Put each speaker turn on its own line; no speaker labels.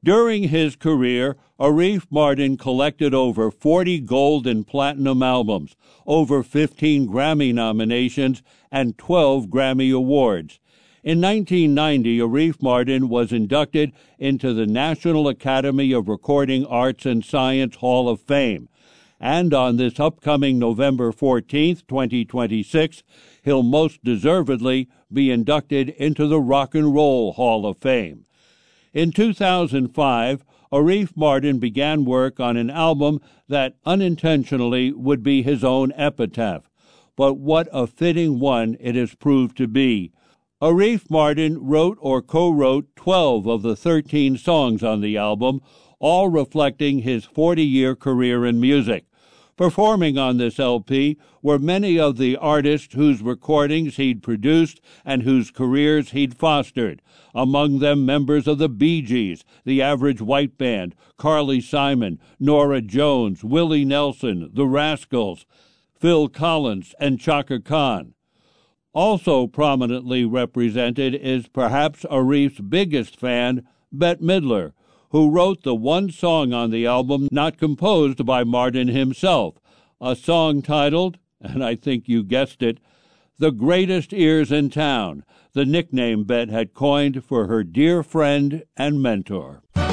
During his career, Arif Mardin collected over 40 gold and platinum albums, over 15 Grammy nominations, and 12 Grammy Awards. In 1990, Arif Mardin was inducted into the National Academy of Recording Arts and Science Hall of Fame. And on this upcoming November 14th, 2026, he'll most deservedly be inducted into the Rock and Roll Hall of Fame. In 2005, Arif Mardin began work on an album that unintentionally would be his own epitaph. But what a fitting one it has proved to be. Arif Mardin wrote or co-wrote 12 of the 13 songs on the album, all reflecting his 40-year career in music. Performing on this LP were many of the artists whose recordings he'd produced and whose careers he'd fostered, among them members of the Bee Gees, the Average White Band, Carly Simon, Norah Jones, Willie Nelson, the Rascals, Phil Collins, and Chaka Khan. Also prominently represented is perhaps Arif's biggest fan, Bette Midler, who wrote the one song on the album not composed by Mardin himself, a song titled, and I think you guessed it, The Greatest Ears in Town, the nickname Bette had coined for her dear friend and mentor.